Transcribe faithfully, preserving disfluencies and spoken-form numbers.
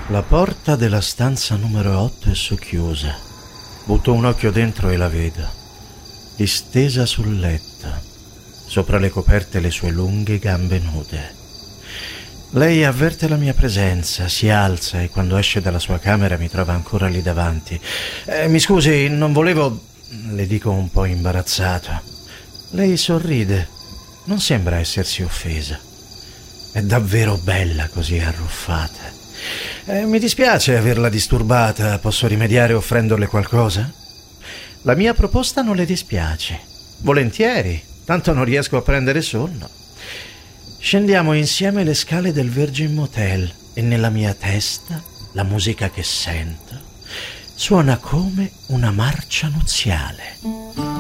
La porta della stanza numero otto è socchiusa. Butto un occhio dentro e la vedo, distesa sul letto, sopra le coperte le sue lunghe gambe nude. Lei avverte la mia presenza, si alza e quando esce dalla sua camera mi trova ancora lì davanti. Eh, mi scusi, non volevo... le dico un po' imbarazzato. Lei sorride, non sembra essersi offesa. È davvero bella così arruffata. Eh, mi dispiace averla disturbata, posso rimediare offrendole qualcosa? La mia proposta non le dispiace. Volentieri, tanto non riesco a prendere sonno. Scendiamo insieme le scale del Virgin Motel e nella mia testa la musica che sento suona come una marcia nuziale.